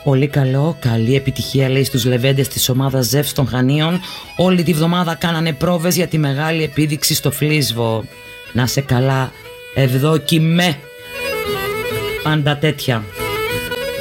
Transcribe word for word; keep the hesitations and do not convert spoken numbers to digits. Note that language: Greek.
Πολύ καλό, καλή επιτυχία λέει στους λεβέντες της ομάδας Ζεύς των Χανίων. Όλη τη βδομάδα κάνανε πρόβες για τη μεγάλη επίδειξη στο Φλίσβο. Να σε καλά, ευδόκιμε. Πάντα τέτοια.